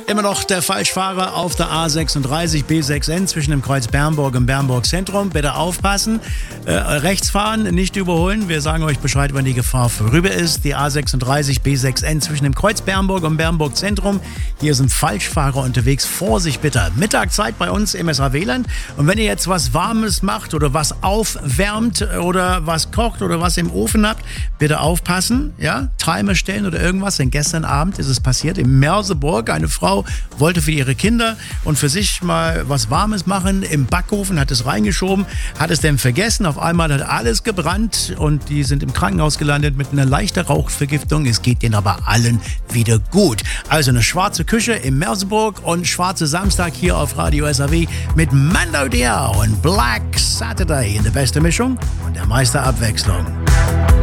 Immer noch der Falschfahrer auf der A36 B6N zwischen dem Kreuz Bernburg und Bernburg Zentrum. Bitte aufpassen, rechts fahren, nicht überholen. Wir sagen euch Bescheid, wenn die Gefahr vorüber ist. Die A36 B6N zwischen dem Kreuz Bernburg und Bernburg Zentrum. Hier sind Falschfahrer unterwegs. Vorsicht bitte. Mittagszeit bei uns im SH-WLAN. Und wenn ihr jetzt was Warmes macht oder was aufwärmt oder was kocht oder was im Ofen habt, bitte aufpassen. Ja? Timer stellen oder irgendwas. Denn gestern Abend ist es passiert in Merseburg. Eine Frau wollte für ihre Kinder und für sich mal was Warmes machen im Backofen, hat es reingeschoben, hat es dann vergessen. Auf einmal hat alles gebrannt und die sind im Krankenhaus gelandet mit einer leichten Rauchvergiftung. Es geht denen aber allen wieder gut. Also eine schwarze Küche in Merseburg und schwarze Samstag hier auf Radio SAW mit Mando Diao und Black Saturday in der besten Mischung und der meisten Abwechslung.